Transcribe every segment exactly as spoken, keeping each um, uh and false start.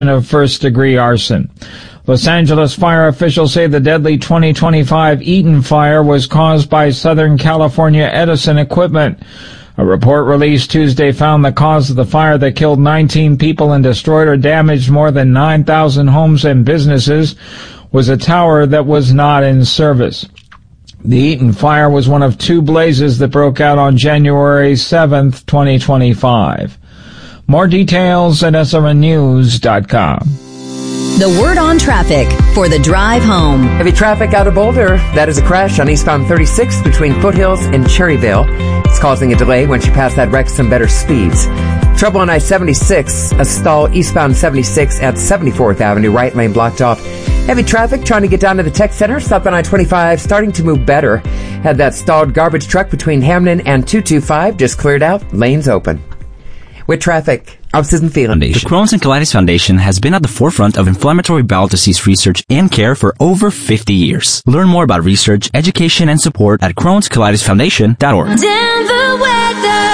of first-degree arson. Los Angeles fire officials say the deadly twenty twenty-five Eaton fire was caused by Southern California Edison equipment. A report released Tuesday found the cause of the fire that killed nineteen people and destroyed or damaged more than nine thousand homes and businesses was a tower that was not in service. The Eaton fire was one of two blazes that broke out on January seventh, twenty twenty-five. More details at S R N news dot com. The word on traffic for the drive home. Heavy traffic out of Boulder. That is a crash on eastbound thirty-six between Foothills and Cherryville. It's causing a delay once you pass that wreck some better speeds. Trouble on I seventy-six. A stall eastbound seventy-six at seventy-fourth Avenue. Right lane blocked off. Heavy traffic trying to get down to the tech center. Stop on I twenty-five starting to move better. Had that stalled garbage truck between Hamden and two two five just cleared out. Lanes open. With traffic, I'm Susan Phelan. The Crohn's and Colitis Foundation has been at the forefront of inflammatory bowel disease research and care for over fifty years. Learn more about research, education, and support at crohns colitis foundation dot org. Denver weather.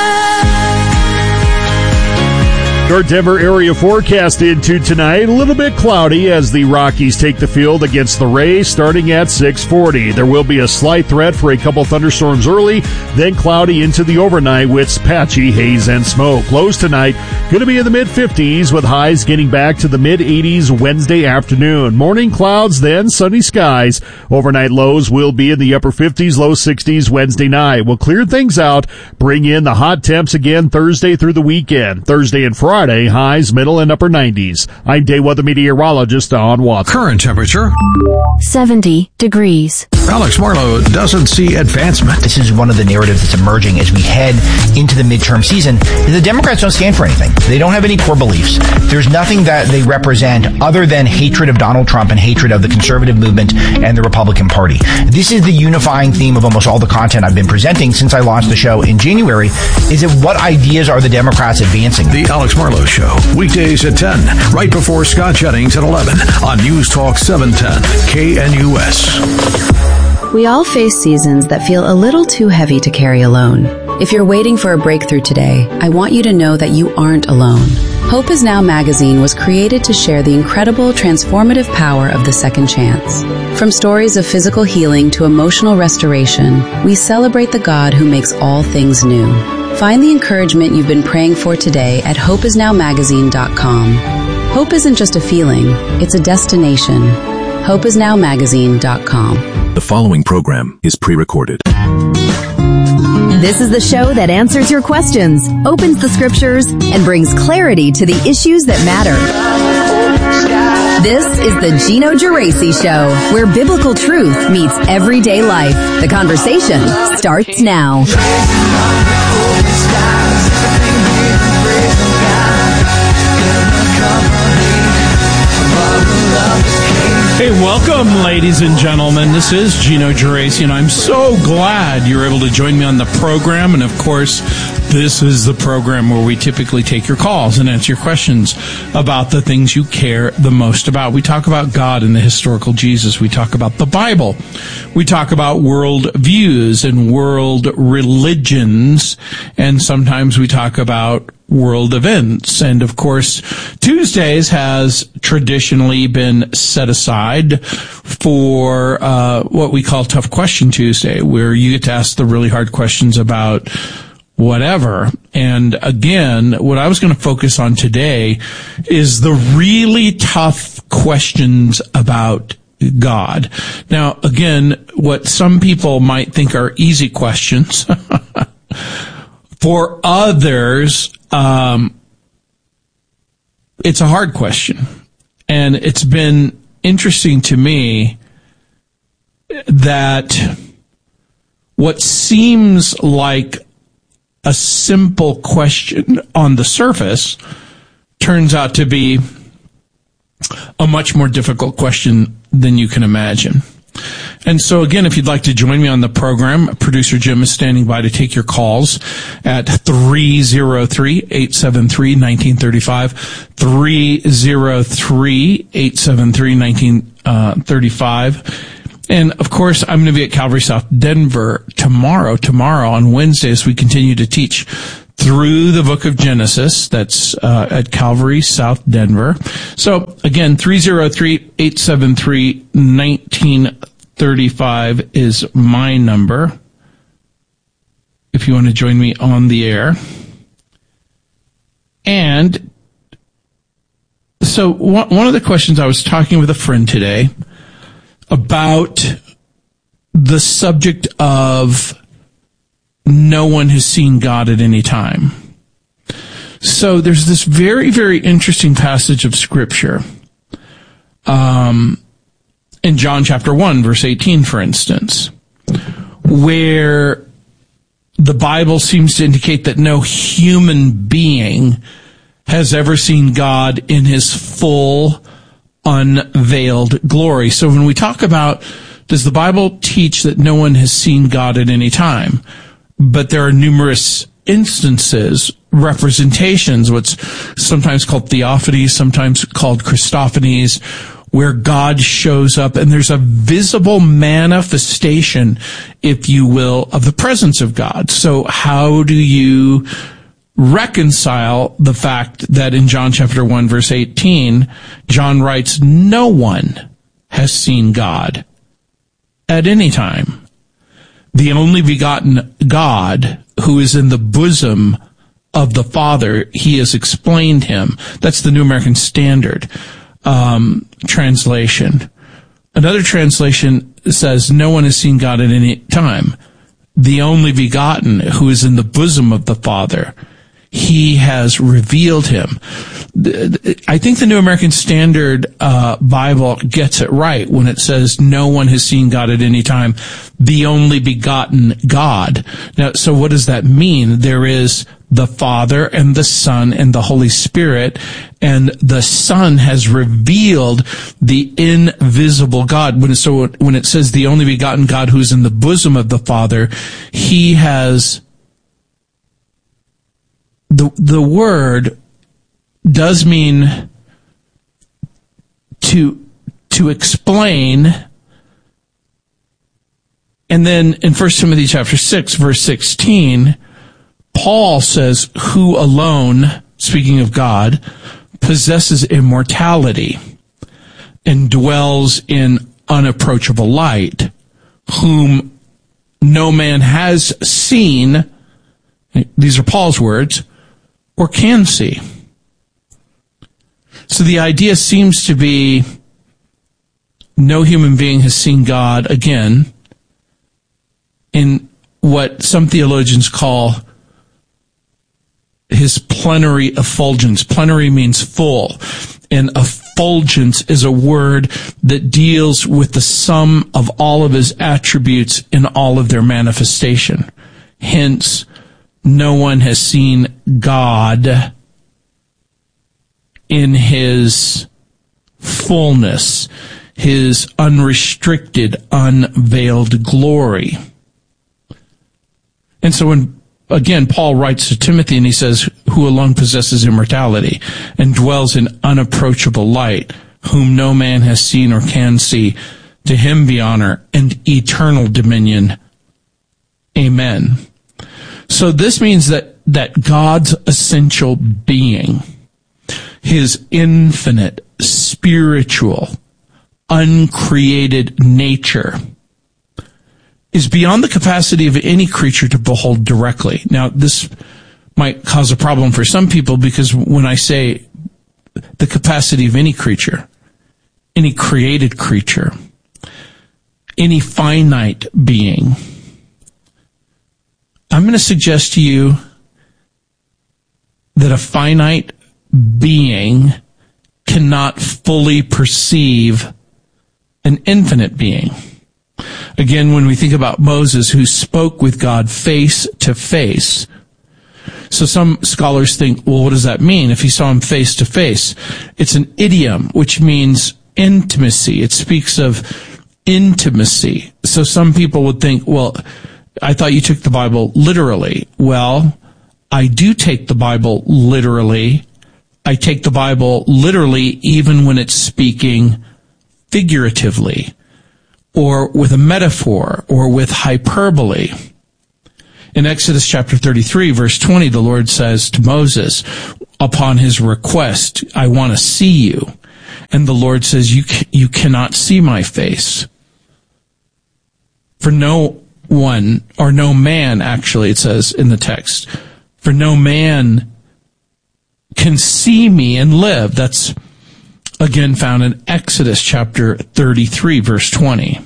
Our Denver area forecast into tonight, a little bit cloudy as the Rockies take the field against the Rays starting at six forty. There will be a slight threat for a couple thunderstorms early, then cloudy into the overnight with patchy haze and smoke. Lows tonight going to be in the mid-fifties with highs getting back to the mid-eighties Wednesday afternoon. Morning clouds, then sunny skies. Overnight lows will be in the upper fifties, low sixties Wednesday night. We'll clear things out, bring in the hot temps again Thursday through the weekend. Thursday and Friday. Friday, highs middle and upper nineties. I'm day weather meteorologist Don Watson. Current temperature seventy degrees. Alex Marlowe doesn't see advancement. This is one of the narratives that's emerging as we head into the midterm season. The Democrats don't stand for anything. They don't have any core beliefs. There's nothing that they represent other than hatred of Donald Trump and hatred of the conservative movement and the Republican Party. This is the unifying theme of almost all the content I've been presenting since I launched the show in January, is that what ideas are the Democrats advancing? The Alex Marlowe Show, weekdays at ten, right before Scott Jennings at eleven on News Talk seven ten, K N U S. We all face seasons that feel a little too heavy to carry alone. If you're waiting for a breakthrough today, I want you to know that you aren't alone. Hope Is Now magazine was created to share the incredible transformative power of the second chance. From stories of physical healing to emotional restoration, we celebrate the God who makes all things new. Find the encouragement you've been praying for today at hope is now magazine dot com. Hope isn't just a feeling, it's a destination. hope is now magazine dot com. The following program is pre-recorded. This is the show that answers your questions, opens the scriptures, and brings clarity to the issues that matter. This is the Gino Geraci Show, where biblical truth meets everyday life. The conversation starts now. Hey, welcome, ladies and gentlemen. This is Gino Geraci, and I'm so glad you're able to join me on the program. And, of course, this is the program where we typically take your calls and answer your questions about the things you care the most about. We talk about God and the historical Jesus. We talk about the Bible. We talk about world views and world religions. And sometimes we talk about world events. And of course, Tuesdays has traditionally been set aside for uh what we call Tough Question Tuesday, where you get to ask the really hard questions about whatever. And again, what I was going to focus on today is the really tough questions about God. Now, again, what some people might think are easy questions, for others, um, it's a hard question. And it's been interesting to me that what seems like a simple question on the surface turns out to be a much more difficult question than you can imagine. And so, again, if you'd like to join me on the program, producer Jim is standing by to take your calls at three oh three, eight seven three, one nine three five, three oh three, eight seven three, one nine three five. And, of course, I'm going to be at Calvary South Denver tomorrow. Tomorrow on Wednesdays, we continue to teach through the book of Genesis. That's uh, at Calvary, South Denver. So, again, three oh three, eight seven three, one nine three five is my number if you want to join me on the air. And so one of the questions, I was talking with a friend today about the subject of no one has seen God at any time. So there's this very, very interesting passage of Scripture. Um, in John chapter one, verse eighteen, for instance, where the Bible seems to indicate that no human being has ever seen God in his full, unveiled glory. So when we talk about, does the Bible teach that no one has seen God at any time? But there are numerous instances, representations, what's sometimes called theophanies, sometimes called Christophanies, where God shows up and there's a visible manifestation, if you will, of the presence of God. So how do you reconcile the fact that in John chapter one, verse eighteen, John writes, no one has seen God at any time. The only begotten God who is in the bosom of the Father, he has explained him. That's the New American Standard um, translation. Another translation says, no one has seen God at any time. The only begotten who is in the bosom of the Father, he has revealed him. I think the New American Standard uh, Bible gets it right when it says no one has seen God at any time, the only begotten God. Now, so what does that mean? There is the Father and the Son and the Holy Spirit, and the Son has revealed the invisible God. When, so when it says the only begotten God who's in the bosom of the Father, he has The the word does mean to to explain, and then in First Timothy chapter six, verse sixteen, Paul says, who alone, speaking of God, possesses immortality and dwells in unapproachable light, whom no man has seen, these are Paul's words, or can see. So the idea seems to be no human being has seen God, again, in what some theologians call his plenary effulgence. Plenary means full, and effulgence is a word that deals with the sum of all of his attributes in all of their manifestation. Hence, no one has seen God in his fullness, his unrestricted, unveiled glory. And so when, again, Paul writes to Timothy and he says, who alone possesses immortality and dwells in unapproachable light, whom no man has seen or can see, to him be honor and eternal dominion. Amen. So this means that, that God's essential being, his infinite, spiritual, uncreated nature, is beyond the capacity of any creature to behold directly. Now, this might cause a problem for some people, because when I say the capacity of any creature, any created creature, any finite being, I'm going to suggest to you that a finite being cannot fully perceive an infinite being. Again, when we think about Moses, who spoke with God face to face, so some scholars think, well, what does that mean if he saw him face to face? It's an idiom, which means intimacy. It speaks of intimacy. So some people would think, well, I thought you took the Bible literally. Well, I do take the Bible literally. I take the Bible literally even when it's speaking figuratively, or with a metaphor, or with hyperbole. In Exodus chapter thirty-three, verse twenty, the Lord says to Moses, upon his request, I want to see you. And the Lord says, you you cannot see my face. For no one, or no man, actually, it says in the text, for no man can see me and live. That's again found in Exodus chapter thirty-three, verse twenty.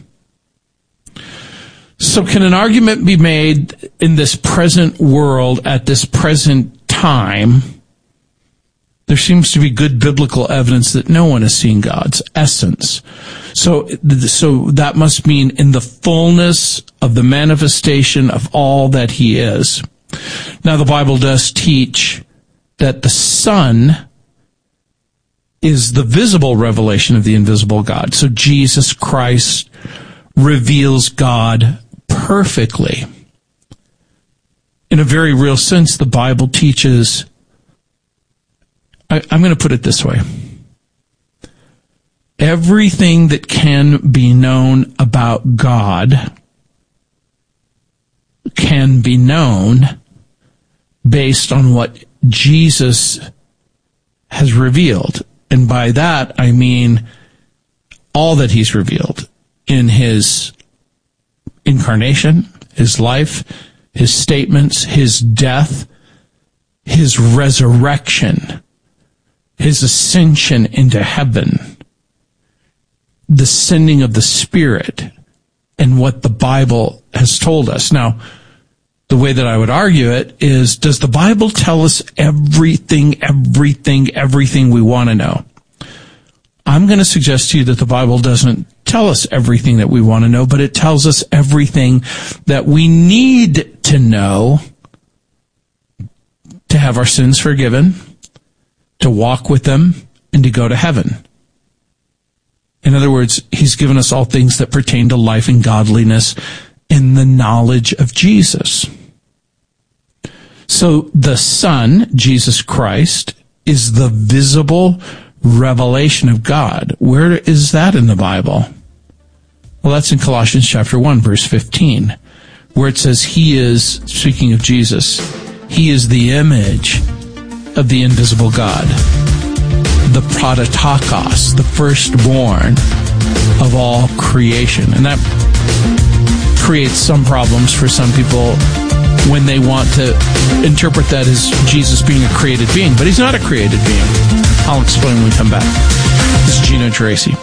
So can an argument be made in this present world at this present time? There seems to be good biblical evidence that no one has seen God's essence. So, so that must mean in the fullness of the manifestation of all that he is. Now, the Bible does teach that the Son is the visible revelation of the invisible God. So Jesus Christ reveals God perfectly. In a very real sense, the Bible teaches, I, I'm going to put it this way. Everything that can be known about God can be known based on what Jesus has revealed. And by that, I mean all that he's revealed in his incarnation, his life, his statements, his death, his resurrection, his ascension into heaven, the sending of the Spirit, and what the Bible has told us. Now, the way that I would argue it is, does the Bible tell us everything, everything, everything we want to know? I'm going to suggest to you that the Bible doesn't tell us everything that we want to know, but it tells us everything that we need to know to have our sins forgiven, to walk with them, and to go to heaven. In other words, he's given us all things that pertain to life and godliness in the knowledge of Jesus. So the Son, Jesus Christ, is the visible revelation of God. Where is that in the Bible? Well, that's in Colossians chapter one, verse fifteen, where it says he is, speaking of Jesus, he is the image of the invisible God, the prototokos, the firstborn of all creation. And that creates some problems for some people when they want to interpret that as Jesus being a created being. But he's not a created being. I'll explain when we come back. This is Gino Geraci.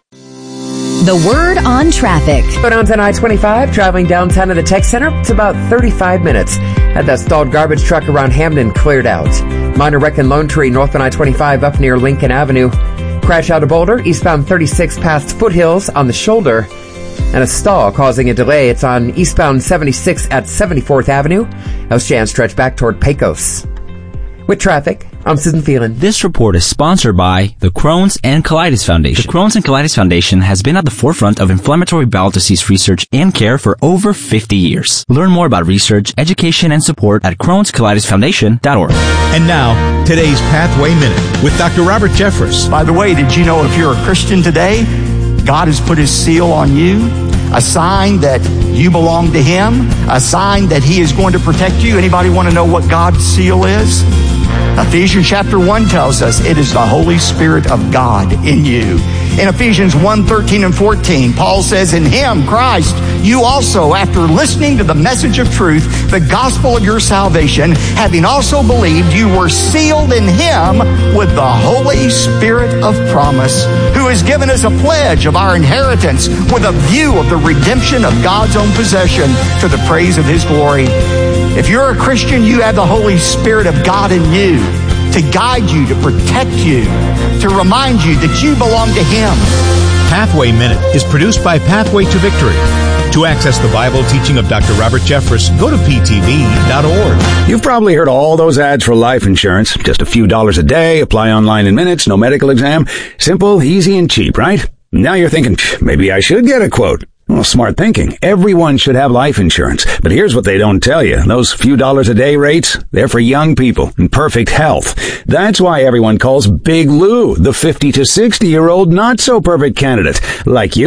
The Word on Traffic. But on I twenty-five, traveling downtown to the Tech Center, it's about thirty-five minutes. Had that stalled garbage truck around Hamden cleared out. Minor wreck in Lone Tree, north on I twenty-five, up near Lincoln Avenue. Crash out of Boulder, eastbound thirty-six past Foothills on the shoulder. And a stall causing a delay. It's on eastbound seventy-six at seventy-fourth Avenue. House Jan stretch back toward Pecos. With traffic, I'm Susan Phelan. This report is sponsored by the Crohn's and Colitis Foundation. The Crohn's and Colitis Foundation has been at the forefront of inflammatory bowel disease research and care for over fifty years. Learn more about research, education, and support at crohns colitis foundation dot org. And now, today's Pathway Minute with Doctor Robert Jeffress. By the way, did you know if you're a Christian today, God has put his seal on you? A sign that you belong to him? A sign that he is going to protect you? Anybody want to know what God's seal is? Ephesians chapter one tells us it is the Holy Spirit of God in you. In Ephesians one, thirteen and fourteen, Paul says, in him, Christ, you also, after listening to the message of truth, the gospel of your salvation, having also believed, you were sealed in him with the Holy Spirit of promise, who has given us a pledge of our inheritance with a view of the redemption of God's own possession to the praise of his glory. If you're a Christian, you have the Holy Spirit of God in you to guide you, to protect you, to remind you that you belong to him. Pathway Minute is produced by Pathway to Victory. To access the Bible teaching of Doctor Robert Jeffress, go to P T V dot org. You've probably heard all those ads for life insurance. Just a few dollars a day, apply online in minutes, no medical exam. Simple, easy, and cheap, right? Now you're thinking, maybe I should get a quote. Well, smart thinking. Everyone should have life insurance. But here's what they don't tell you. Those few dollars a day rates, they're for young people in perfect health. That's why everyone calls Big Lou the fifty to sixty year old not so perfect candidate, like you.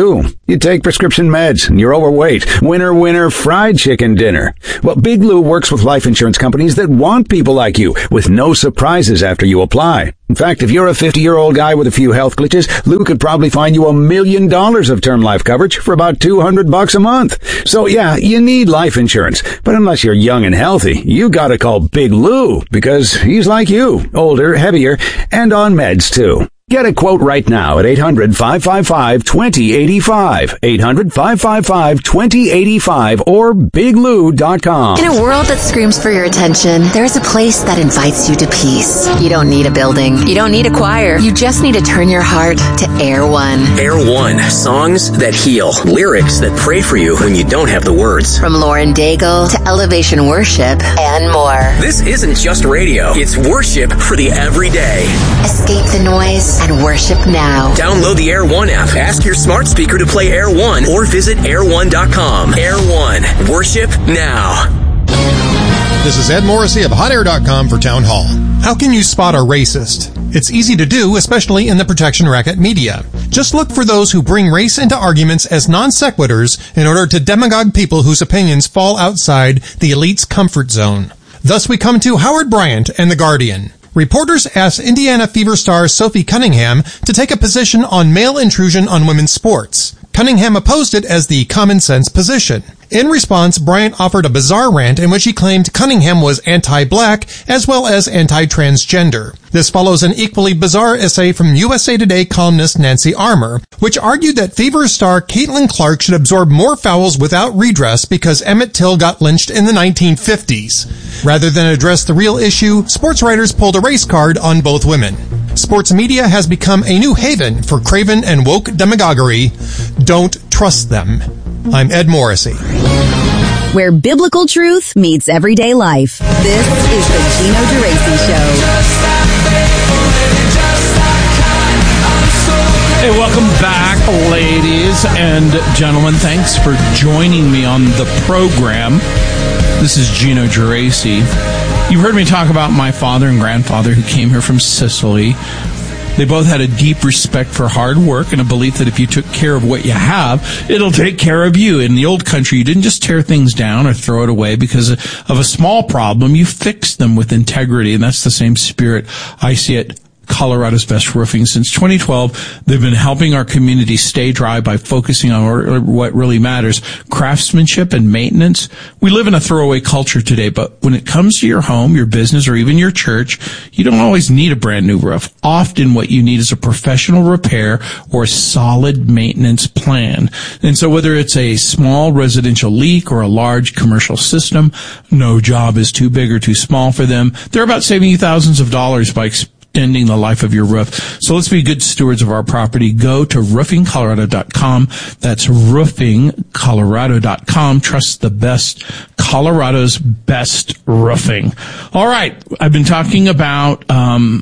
You take prescription meds and you're overweight. Winner, winner, fried chicken dinner. Well, Big Lou works with life insurance companies that want people like you with no surprises after you apply. In fact, if you're a fifty-year-old guy with a few health glitches, Lou could probably find you a million dollars of term life coverage for about two hundred bucks a month. So yeah, you need life insurance. But unless you're young and healthy, you gotta call Big Lou because he's like you, older, heavier, and on meds too. Get a quote right now at eight hundred, five five five, two zero eight five, eight hundred, five five five, two zero eight five, or big lou dot com. In a world that screams for your attention, there's a place that invites you to peace. You don't need a building. You don't need a choir. You just need to turn your heart to Air One. Air One, songs that heal, lyrics that pray for you when you don't have the words. From Lauren Daigle to Elevation Worship and more. This isn't just radio. It's worship for the everyday. Escape the noise and worship now. Download the Air One app, ask your smart speaker to play Air One, or visit air one dot com. Air One, worship now. This is Ed Morrissey of hot air dot com for Town Hall. How can you spot a racist? It's easy to do, especially in the protection racket media. Just look for those who bring race into arguments as non sequiturs in order to demagogue people whose opinions fall outside the elite's comfort zone. Thus we come to Howard Bryant and The Guardian. Reporters asked Indiana Fever star Sophie Cunningham to take a position on male intrusion on women's sports. Cunningham opposed it as the common sense position. In response, Bryant offered a bizarre rant in which he claimed Cunningham was anti-black as well as anti-transgender. This follows an equally bizarre essay from U S A Today columnist Nancy Armour, which argued that Fever star Caitlin Clark should absorb more fouls without redress because Emmett Till got lynched in the nineteen fifties. Rather than address the real issue, sports writers pulled a race card on both women. Sports media has become a new haven for craven and woke demagoguery. Don't trust them. I'm Ed Morrissey. Where biblical truth meets everyday life. This is the Gino Geraci Show. Hey, welcome back, ladies and gentlemen. Thanks for joining me on the program. This is Gino Geraci. You've heard me talk about my father and grandfather who came here from Sicily. They both had a deep respect for hard work and a belief that if you took care of what you have, it'll take care of you. In the old country, you didn't just tear things down or throw it away because of a small problem. You fixed them with integrity, and that's the same spirit I see at Colorado's Best Roofing. Since twenty twelve, they've been helping our community stay dry by focusing on what really matters, craftsmanship and maintenance. We live in a throwaway culture today, but when it comes to your home, your business, or even your church, you don't always need a brand new roof. Often what you need is a professional repair or a solid maintenance plan. And so whether it's a small residential leak or a large commercial system, no job is too big or too small for them. They're about saving you thousands of dollars by extending the life of your roof. So let's be good stewards of our property. Go to roofing colorado dot com. That's roofing colorado dot com. Trust the best, Colorado's best roofing. All right. I've been talking about um,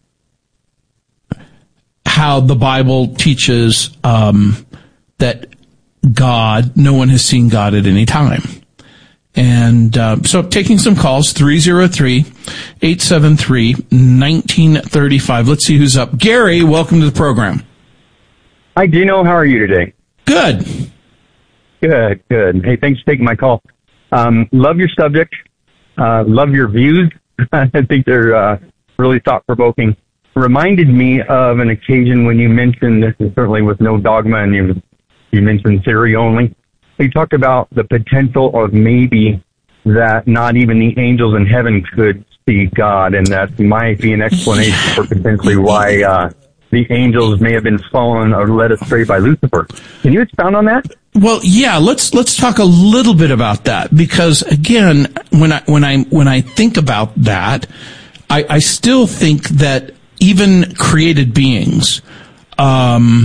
how the Bible teaches um, that God, no one has seen God at any time. And uh, so taking some calls, three oh three, eight seven three, one nine three five. Let's see who's up. Gary, welcome to the program. Hi, Gino. How are you today? Good. Good, good. Hey, thanks for taking my call. Um, love your subject. Uh, love your views. I think they're uh, really thought-provoking. Reminded me of an occasion when you mentioned, this is certainly with no dogma, and you, you mentioned Siri only. You talked about the potential of maybe that not even the angels in heaven could see God, and that might be an explanation for potentially why uh, the angels may have been fallen or led astray by Lucifer. Can you expound on that? Well, yeah, let's let's talk a little bit about that, because again, when I when I when I think about that, I, I still think that even created beings um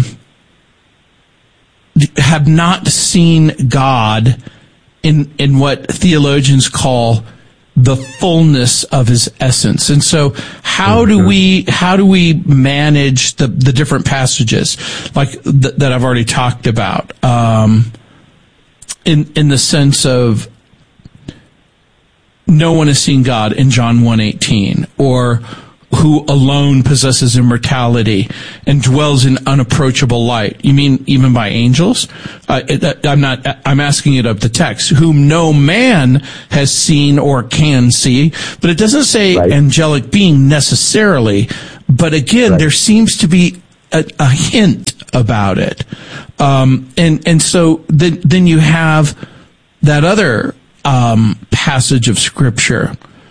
have not seen God in in what theologians call the fullness of his essence. And so how do we how do we manage the the different passages like th- that I've already talked about um in in the sense of no one has seen God in John one eighteen, or who alone possesses immortality and dwells in unapproachable light. You mean even by angels? Uh, it, I'm not, I'm asking it of the text, whom no man has seen or can see, but it doesn't say right. angelic being necessarily, but again, right. there seems to be a, a hint about it. Um, and, and so then, then you have that other, um, passage of scripture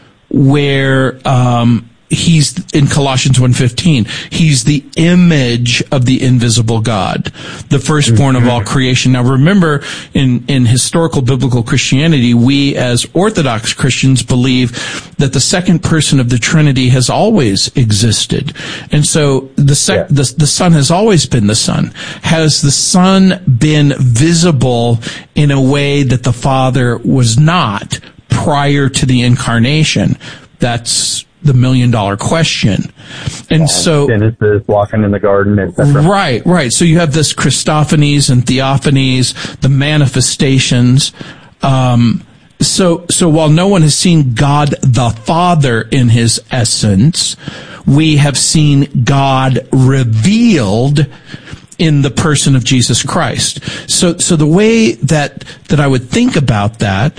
where, um, he's in Colossians one fifteen. He's the image of the invisible God, the firstborn of all creation. Now remember, in, in historical biblical Christianity, we as Orthodox Christians believe that the second person of the Trinity has always existed. And so the, sec- yeah. the, the Son has always been the Son. Has the Son been visible in a way that the Father was not prior to the incarnation? That's the million dollar question. And yeah, so Genesis, walking in the garden, et cetera. Right, right. So you have this Christophanies and Theophanies, the manifestations. Um, so, so while no one has seen God the Father in his essence, we have seen God revealed in the person of Jesus Christ. So, so the way that, that I would think about that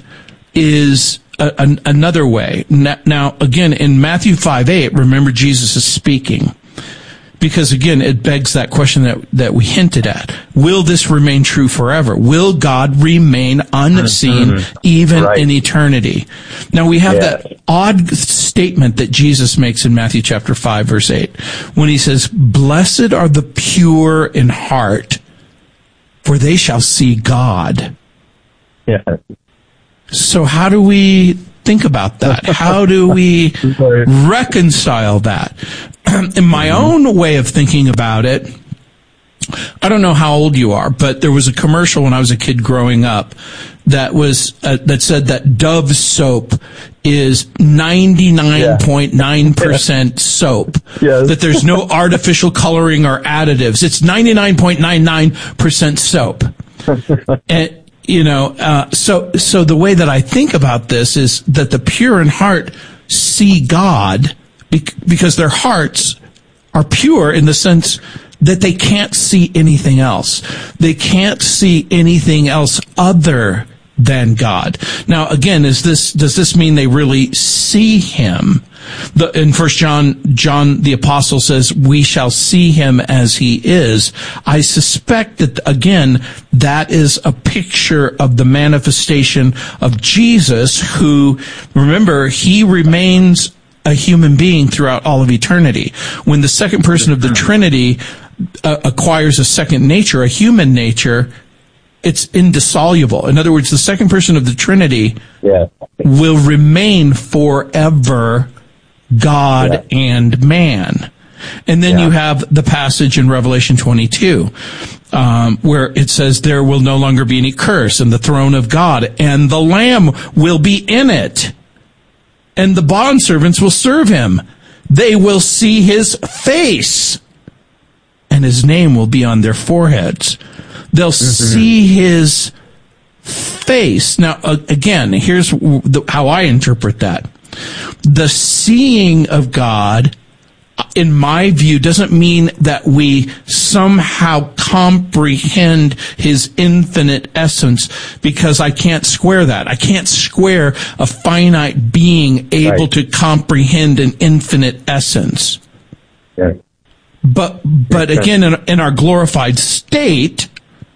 is A, an, another way. Now, again, in Matthew five eight, remember Jesus is speaking. Because again, it begs that question that, that we hinted at. Will this remain true forever? Will God remain unseen mm-hmm. even right. in eternity? Now we have yeah. that odd statement that Jesus makes in Matthew chapter five verse eight, when he says, "Blessed are the pure in heart, for they shall see God." Yeah. So how do we think about that? How do we reconcile that? In my own way of thinking about it, I don't know how old you are, but there was a commercial when I was a kid growing up that was uh, that said that Dove soap is ninety-nine point nine percent yeah. soap. Yes. That there's no artificial coloring or additives. It's ninety-nine point nine nine percent soap. And You know, uh, so, so the way that I think about this is that the pure in heart see God bec- because their hearts are pure in the sense that they can't see anything else. They can't see anything else other than God. Now, again, is this, does this mean they really see him? The, in First John, John the Apostle says, "We shall see him as he is." I suspect that, again, that is a picture of the manifestation of Jesus, who, remember, he remains a human being throughout all of eternity. When the second person of the Trinity uh, acquires a second nature, a human nature, it's indissoluble. In other words, the second person of the Trinity yeah. will remain forever God yeah. and man. And then yeah. you have the passage in Revelation twenty-two, um, where it says, "There will no longer be any curse, and the throne of God and the Lamb will be in it, and the bondservants will serve him. They will see his face, and his name will be on their foreheads." They'll mm-hmm. see his face. Now, uh, again, here's the, how I interpret that. The seeing of God, in my view, doesn't mean that we somehow comprehend his infinite essence, because I can't square that. I can't square a finite being able right. to comprehend an infinite essence. Yeah. But, but again, in, in our glorified state,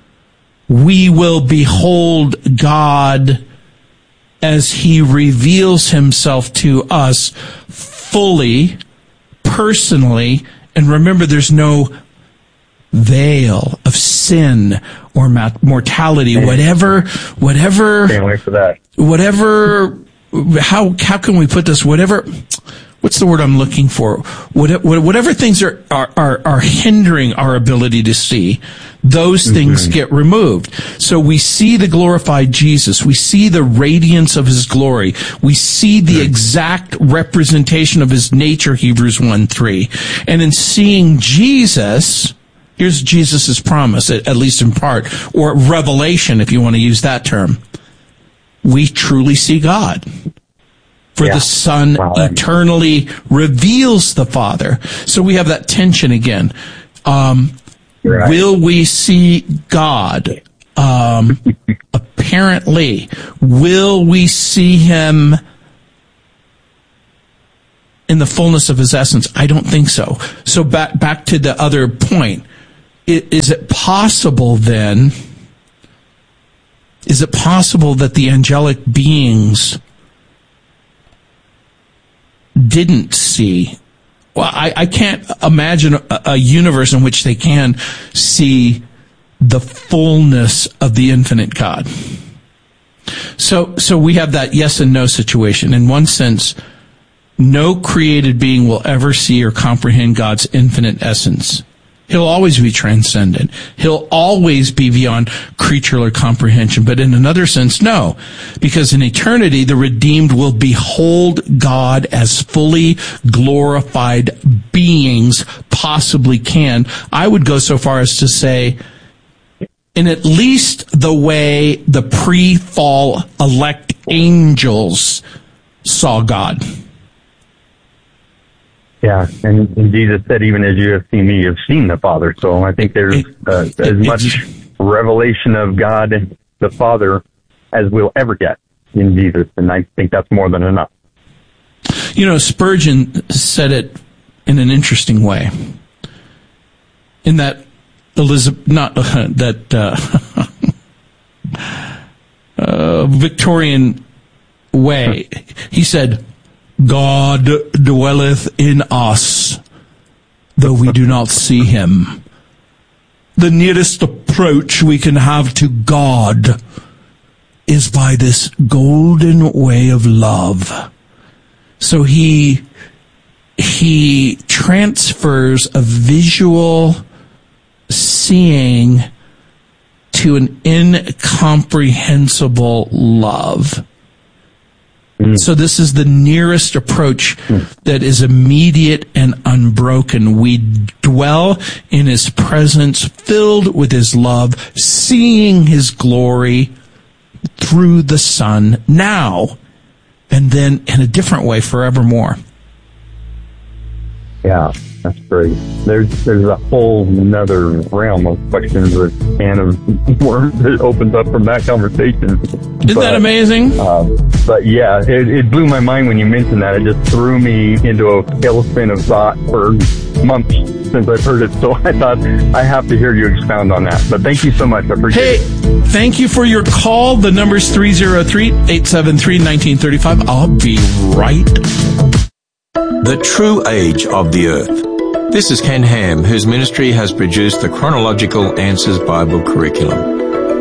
we will behold God as he reveals himself to us fully, personally, and remember, there's no veil of sin or mortality, whatever, whatever, can't wait for that. Whatever, how, how can we put this? Whatever, what's the word I'm looking for? Whatever, whatever things are, are, are, are hindering our ability to see, those things mm-hmm. get removed. So we see the glorified Jesus. We see the radiance of his glory. We see the exact representation of his nature, Hebrews one three. And in seeing Jesus, here's Jesus' promise, at, at least in part, or revelation, if you want to use that term. We truly see God. for Yeah. the Son Wow. eternally reveals the Father. So we have that tension again. Um, Right. Will we see God? Um, apparently. Will we see him in the fullness of his essence? I don't think so. So back back to the other point. I- Is it possible then, is it possible that the angelic beings didn't see? Well, I, I can't imagine a, a universe in which they can see the fullness of the infinite God. So, so we have that yes and no situation. In one sense, no created being will ever see or comprehend God's infinite essence. He'll always be transcendent. He'll always be beyond creaturely comprehension. But in another sense, no. Because in eternity, the redeemed will behold God as fully glorified beings possibly can. I would go so far as to say, in at least the way the pre-fall elect angels saw God. Yeah, and, and Jesus said, even as you have seen me, you have seen the Father. So I think there's uh, as much revelation of God, the Father, as we'll ever get in Jesus. And I think that's more than enough. You know, Spurgeon said it in an interesting way. In that Elizabeth, not uh, that uh, uh, Victorian way. He said, God dwelleth in us, though we do not see him. The nearest approach we can have to God is by this golden way of love. So he, he transfers a visual seeing to an incomprehensible love. So this is the nearest approach that is immediate and unbroken. We dwell in his presence, filled with his love, seeing his glory through the Son now, and then in a different way forevermore. Yeah, that's great. There's there's a whole another realm of questions, a can of worms that opens up from that conversation. Isn't but, that amazing? Uh, but yeah, it, it blew my mind when you mentioned that. It just threw me into a tailspin of thought for months since I've heard it. So I thought I have to hear you expound on that. But thank you so much. I appreciate hey, it. Hey, thank you for your call. The number's three oh three, eight seven three, one nine three five. I'll be right. The True Age of the Earth. This is Ken Ham, whose ministry has produced the Chronological Answers Bible curriculum.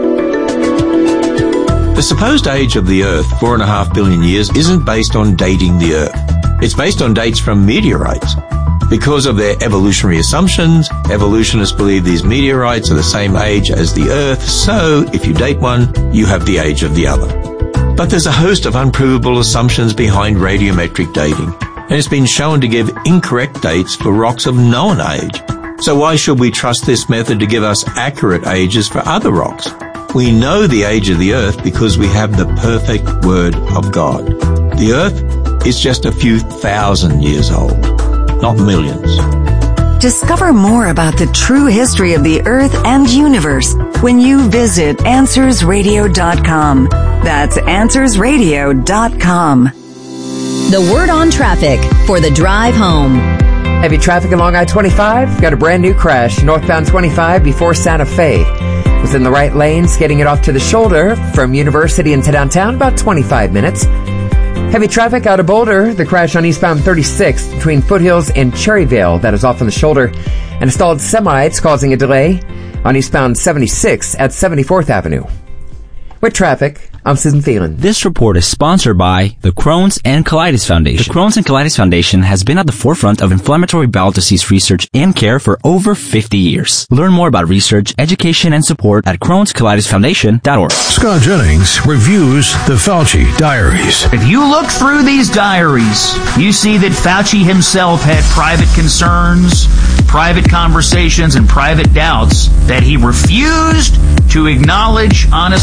The supposed age of the Earth, four and a half billion years, isn't based on dating the Earth. It's based on dates from meteorites. Because of their evolutionary assumptions, evolutionists believe these meteorites are the same age as the Earth, so if you date one, you have the age of the other. But there's a host of unprovable assumptions behind radiometric dating, and it's been shown to give incorrect dates for rocks of known age. So why should we trust this method to give us accurate ages for other rocks? We know the age of the Earth because we have the perfect Word of God. The Earth is just a few thousand years old, not millions. Discover more about the true history of the Earth and universe when you visit answers radio dot com. That's answers radio dot com. The word on traffic for the drive home. Heavy traffic along I twenty-five. Got a brand new crash northbound twenty-five before Santa Fe. Within the right lanes, getting it off to the shoulder from University into downtown, about twenty-five minutes. Heavy traffic out of Boulder. The crash on eastbound thirty-six between Foothills and Cherryvale. That is off on the shoulder. And a stalled semi. It's causing a delay on eastbound seventy-six at seventy-fourth Avenue. With traffic, I'm Susan Thielen. This report is sponsored by the Crohn's and Colitis Foundation. The Crohn's and Colitis Foundation has been at the forefront of inflammatory bowel disease research and care for over fifty years. Learn more about research, education, and support at crohns colitis foundation dot org. Scott Jennings reviews the Fauci diaries. If you look through these diaries, you see that Fauci himself had private concerns, private conversations, and private doubts that he refused to acknowledge honestly in the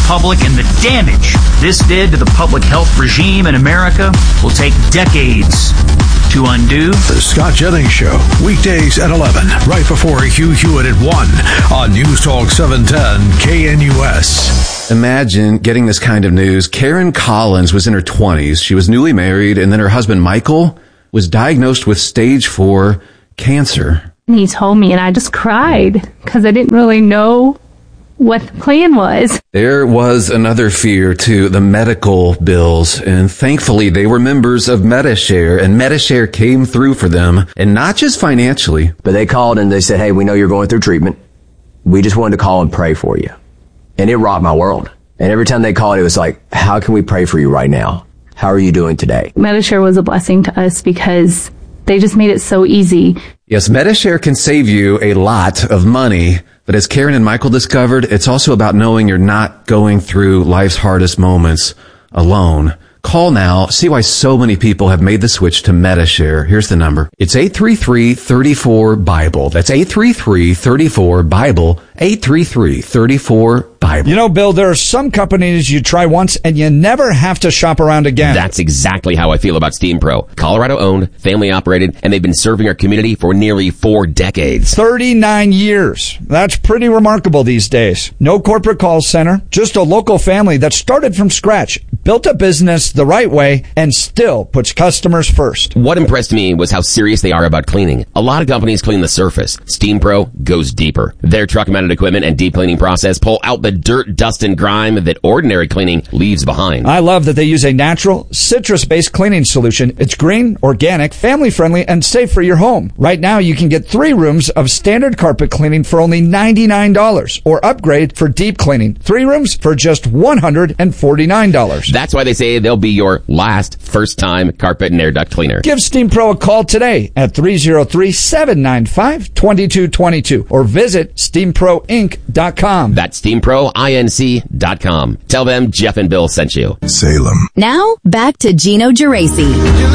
public, and the damage this did to the public health regime in America will take decades to undo. The Scott Jennings Show, weekdays at eleven, right before Hugh Hewitt at one on News Talk seven ten K N U S. Imagine getting this kind of news. Karen Collins was in her twenties. She was newly married, and then her husband, Michael, was diagnosed with stage four cancer. He told me, and I just cried because I didn't really know what the plan was. There was another fear, too, the medical bills, and thankfully they were members of Medi-Share, and Medi-Share came through for them, and not just financially. But they called and they said, hey, we know you're going through treatment. We just wanted to call and pray for you. And it rocked my world. And every time they called, it was like, how can we pray for you right now? How are you doing today? Medi-Share was a blessing to us because they just made it so easy. Yes, Medi-Share can save you a lot of money, but as Karen and Michael discovered, it's also about knowing you're not going through life's hardest moments alone. Call now. See why so many people have made the switch to Medi-Share. Here's the number. It's eight three three, three four, Bible. That's eight three three, three four, Bible. eight three three, three four, Bible. You know, Bill, there are some companies you try once and you never have to shop around again. That's exactly how I feel about Steam Pro. Colorado owned, family operated, and they've been serving our community for nearly four decades. thirty-nine years. That's pretty remarkable these days. No corporate call center, just a local family that started from scratch, built a business the right way, and still puts customers first. What impressed me was how serious they are about cleaning. A lot of companies clean the surface. Steam Pro goes deeper. Their truck-mounted equipment and deep cleaning process pull out the dirt, dust, and grime that ordinary cleaning leaves behind. I love that they use a natural, citrus-based cleaning solution. It's green, organic, family-friendly, and safe for your home. Right now, you can get three rooms of standard carpet cleaning for only ninety-nine dollars, or upgrade for deep cleaning. Three rooms for just one hundred forty-nine dollars. That's why they say they'll be your last first-time carpet and air duct cleaner. Give Steam Pro a call today at three oh three, seven nine five, two two two two or visit steam pro inc dot com. That's steam pro inc dot com. Tell them Jeff and Bill sent you. Salem. Now, back to Gino Geraci.